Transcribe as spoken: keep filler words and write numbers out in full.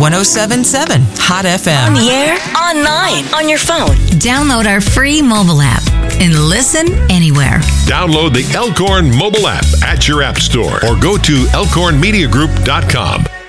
one oh seven point seven Hot F M. On the air, online, on your phone. Download our free mobile app and listen anywhere. Download the Elkhorn mobile app at your app store or go to elkhorn media group dot com.